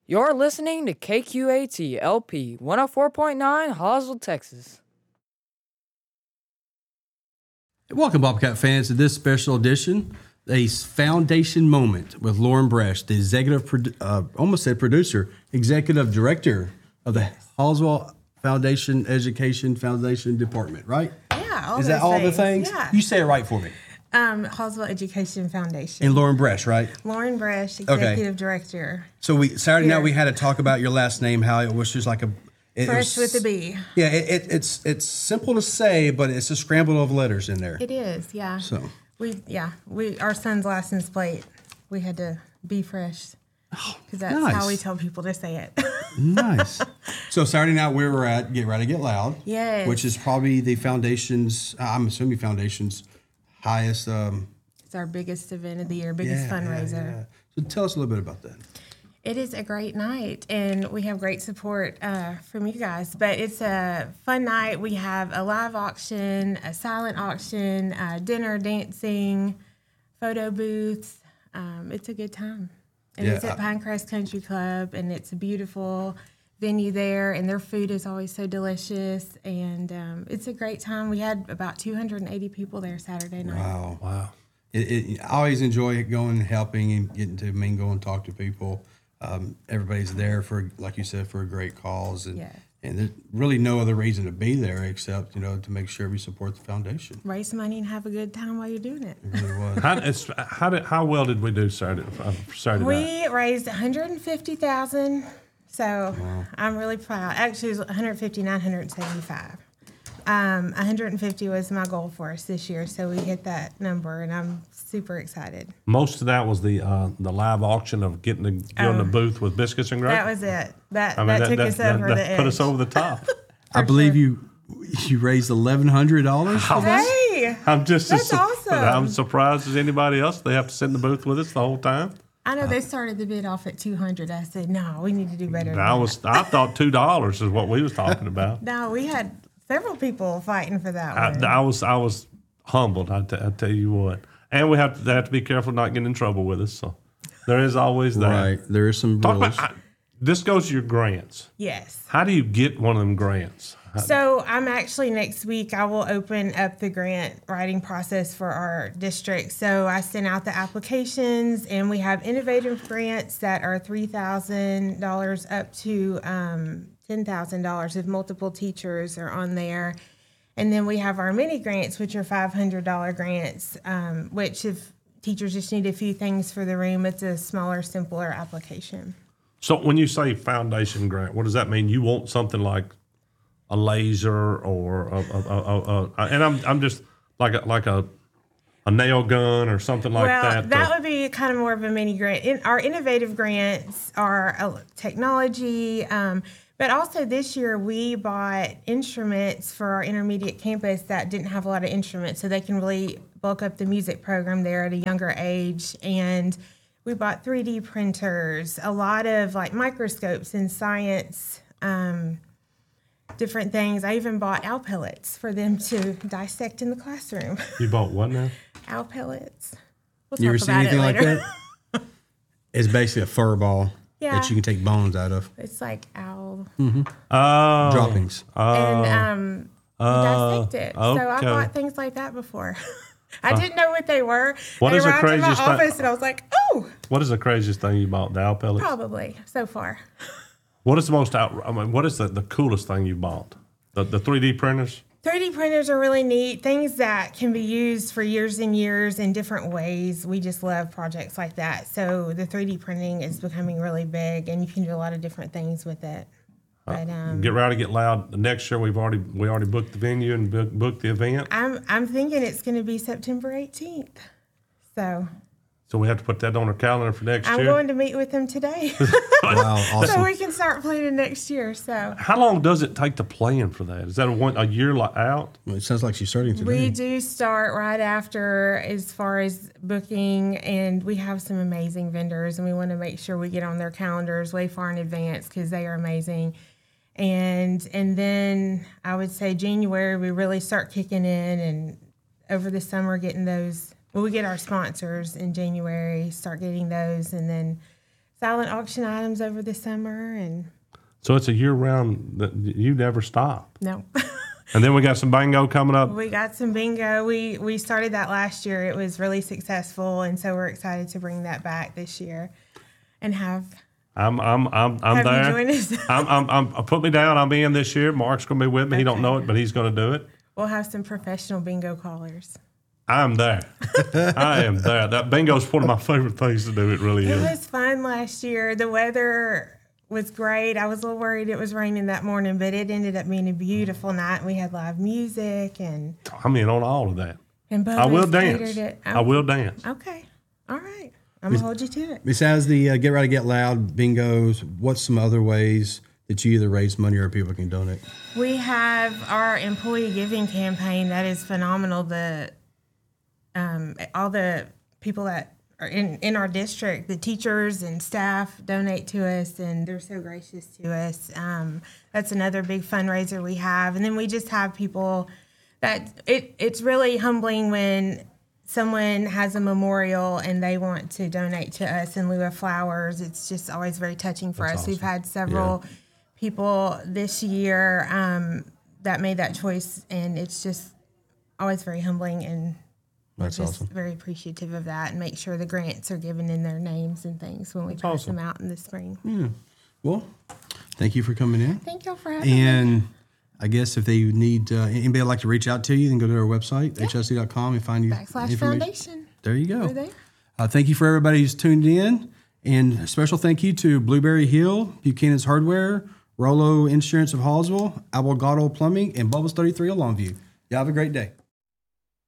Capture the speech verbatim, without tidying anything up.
You're listening to K Q A T L P one oh four point nine, Hoswell, Texas. Welcome, Bobcat fans, to this special edition, a foundation moment with Lauren Bresch, the executive, uh, almost said producer, executive director of the Hoswell Foundation Education Foundation Department, right? Yeah, all Is those that all things. the things? Yeah. You say it right for me. Um, Hoswell Education Foundation. And Lauren Bresch, right? Lauren Bresch, executive director. So we Saturday Here. night we had to talk about your last name, how it was just like a it Fresh was, with a B. Yeah, it, it, it's it's simple to say, but it's a scramble of letters in there. It is, yeah. So we, yeah, we our son's license plate. We had to be fresh because that's nice. how we tell people to say it. Nice. So Saturday night we were at Get Ready, Get Loud. Yes. Which is probably the foundation's, I'm assuming foundation's highest. Um, It's our biggest event of the year, biggest yeah, fundraiser. yeah, yeah. So tell us a little bit about that. It is a great night, and we have great support uh, from you guys. But it's a fun night. We have a live auction, a silent auction, uh, dinner, dancing, photo booths. Um, it's a good time. And Yeah, it's at I- Pinecrest Country Club, and it's a beautiful venue there, and their food is always so delicious. And um, it's a great time. We had about two hundred eighty people there Saturday night. Wow. Wow. It, it, I always enjoy going and helping and getting to mingle and talk to people. Um, everybody's there for, like you said, for a great cause. And, Yes. and there's really no other reason to be there except, you know, to make sure we support the foundation. Raise money and have a good time while you're doing it. It really was. How, it's, how did how well did we do Saturday? uh, Saturday night? We raised one hundred fifty thousand dollars, so I'm really proud. Actually, it was one hundred fifty, nine hundred seventy-five. Um, one hundred fifty was my goal for us this year, so we hit that number, and I'm super excited. Most of that was the uh, the live auction of getting the get in the Oh. booth with biscuits and gravy. That was it. That I mean, that, took us that, over that the edge. put us over the top. I believe you you raised eleven hundred dollars for this? Hey, I'm just That's as su- awesome. I'm surprised as anybody else. They have to sit in the booth with us the whole time. I know they started the bid off at two hundred. I said, no, we need to do better. And Than I that. was I thought two dollars is what we was talking about. No, we had several people fighting for that I, one. I was I was humbled. I, t- I tell you what, and we have to they have to be careful not getting in trouble with us. So there is always that. Right. There is some Talk rules. about I, this goes to your grants. Yes. How do you get one of them grants? So I'm actually next week, I will open up the grant writing process for our district. So I sent out the applications, and we have innovative grants that are three thousand dollars up to um, ten thousand dollars if multiple teachers are on there. And then we have our mini grants, which are five hundred dollars grants, um, which if teachers just need a few things for the room, it's a smaller, simpler application. So when you say foundation grant, what does that mean? You want something like a laser or a, a, a, a, a and I'm I'm just like a, like a a nail gun or something like well, that. that to- would be kind of more of a mini grant. In, our innovative grants are uh, technology, um, but also this year we bought instruments for our intermediate campus that didn't have a lot of instruments, so they can really bulk up the music program there at a younger age. And we bought three D printers, a lot of like microscopes and science. Um, different things. I even bought owl pellets for them to dissect in the classroom. you bought what now? Owl pellets. We'll You ever talk seen about anything it like later. that? It's basically a fur ball Yeah. that you can take bones out of. It's like owl. Oh, Droppings. and um, we Oh, dissect it. So I okay. bought things like that before. I didn't know what they were. What they is the arrived in my craziest thing- office, and I was like, oh, What is the craziest thing you bought? The owl pellets. probably so far. What is the most out? I mean, what is the, the coolest thing you bought? The the three D printers. three D printers are really neat, things that can be used for years and years in different ways. We just love projects like that. So the three D printing is becoming really big, and you can do a lot of different things with it. But um, Get ready to get loud. Next year we've already we already booked the venue and book, booked the event. I'm I'm thinking it's going to be September eighteenth. So So we have to put that on our calendar for next I'm year. going to meet with them today, Wow, so awesome. we can start planning next year. So How long does it take to plan for that? Is that a one a year li- out? Well, it sounds like she's starting today. we do start right after as far as booking, and we have some amazing vendors, and we want to make sure we get on their calendars way far in advance because they are amazing. And and then I would say January we really start kicking in, and over the summer getting those. Well, we get our sponsors in January, start getting those, and then silent auction items over the summer, and So it's a year round that you never stop. no. And then we got some bingo coming up. We got some bingo. We we started that last year. It was really successful, and so we're excited to bring that back this year, and have I'm I'm I'm I'm have there. you join us. I'm I'm I'm put me down. I'm in this year. Mark's gonna be with me. He don't Okay. know it, but he's gonna do it. We'll have some professional bingo callers. I'm there. I am there. That bingo's one of my favorite things to do. It really It is. was fun last year. The weather was great. I was a little worried it was raining that morning, but it ended up being a beautiful night. We had live music and I'm in on all of that. and I will Bubba's dance. catered it. I will dance. Okay, all right. I'm gonna hold you to it. Besides the uh, Get Ready, Get Loud bingos, what's some other ways that you either raise money or people can donate? We have our employee giving campaign that is phenomenal. The um, all the people that are in, in our district, the teachers and staff donate to us, and they're so gracious to us. Um, that's another big fundraiser we have, and then we just have people that it it's really humbling when someone has a memorial and they want to donate to us in lieu of flowers. It's just always very touching for us. We've had several people this year um, that made that choice, and it's just always very humbling, and we're That's just awesome. very appreciative of that, and make sure the grants are given in their names and things when we pass awesome. them out in the spring. Well, thank you for coming in. Thank y'all for having me. And I guess if they need uh, anybody would like to reach out to you, then go to our website, h s c dot com, and find you Backslash information. Foundation. There you go. We're there. Uh, thank you for everybody who's tuned in. And a special thank you to Blueberry Hill, Buchanan's Hardware, Rollo Insurance of Hallsville, Abogado Plumbing, and Bubbles thirty-three of Longview. Y'all have a great day.